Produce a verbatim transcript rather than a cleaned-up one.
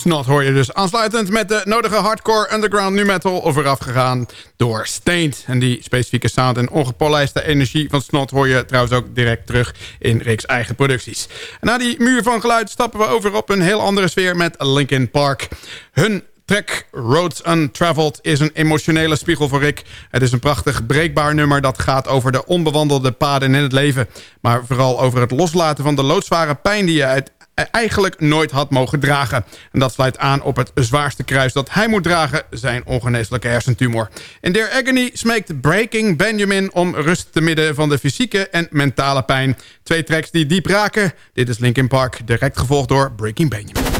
Snot hoor je dus aansluitend met de nodige hardcore underground nu metal voorafgegaan door Stained. En die specifieke sound en ongepolijste energie van Snot hoor je trouwens ook direct terug in Rick's eigen producties. En na die muur van geluid stappen we over op een heel andere sfeer met Linkin Park. Hun track Roads Untraveled is een emotionele spiegel voor Rick. Het is een prachtig breekbaar nummer dat gaat over de onbewandelde paden in het leven. Maar vooral over het loslaten van de loodzware pijn die je uit eigenlijk nooit had mogen dragen. En dat sluit aan op het zwaarste kruis dat hij moet dragen, zijn ongeneeslijke hersentumor. In Dear Agony smeekt Breaking Benjamin om rust te midden van de fysieke en mentale pijn. Twee tracks die diep raken. Dit is Linkin Park, direct gevolgd door Breaking Benjamin.